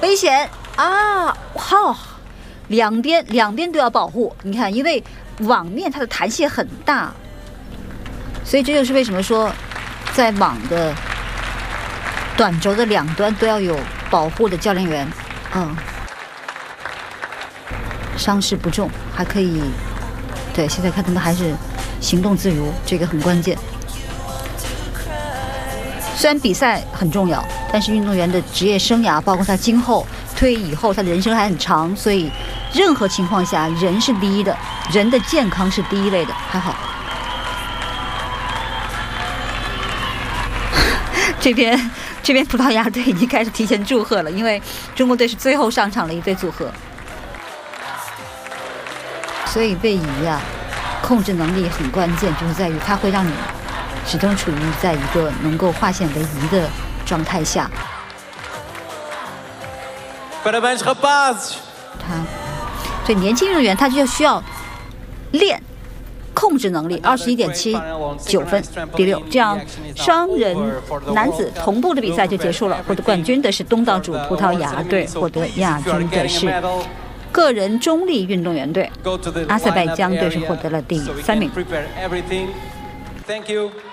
危险啊！好，两边都要保护。你看，因为网面它的弹性很大，所以这就是为什么说，在网的短轴的两端都要有保护的教练员。伤势不重，还可以。对，现在看他们还是行动自如，这个很关键。虽然比赛很重要，但是运动员的职业生涯，包括他今后退役以后，他的人生还很长，所以任何情况下，人是第一的，人的健康是第一位的。还好，这边葡萄牙队已经开始提前祝贺了，因为中国队是最后上场的一对组合，所以位移控制能力很关键，就是在于它会让你始终处于在一个能够划线为移的状态下。对年轻运动员，他就需要练控制能力。21.79分，第6。这样双人男子同步的比赛就结束了。获得冠军的是东道主葡萄牙队，获得亚军的是个人中立运动员队，阿塞拜疆队是获得了第3名。Thank you.